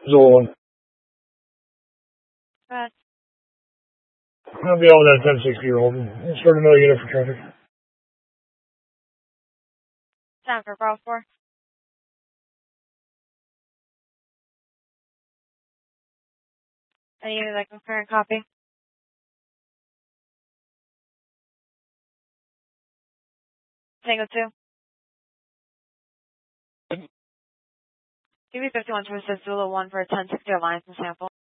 Zolo 1. Good. I'll be on that 1060-year-old. Start another unit for traffic. Time for Bravo 4. Any unit that can current copy? Tango 2. Give me 51 to assist Zulu 1 for a 1060 alliance and sample.